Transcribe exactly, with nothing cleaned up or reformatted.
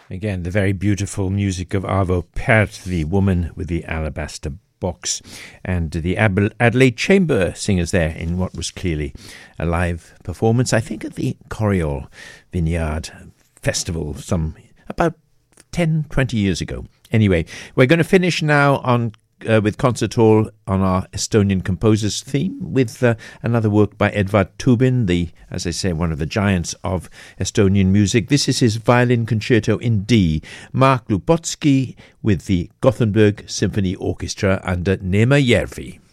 Again, the very beautiful music of Arvo Pärt, the woman with the alabaster box, and the Adelaide Chamber Singers there in what was clearly a live performance, I think at the Coriol Vineyard Festival some about ten, twenty years ago. Anyway, we're going to finish now on Uh, with Concert Hall on our Estonian composers theme with uh, another work by Edvard Tubin, the, as I say, one of the giants of Estonian music. This is his violin concerto in D. Mark Lubotsky with the Gothenburg Symphony Orchestra under Neema Järvi.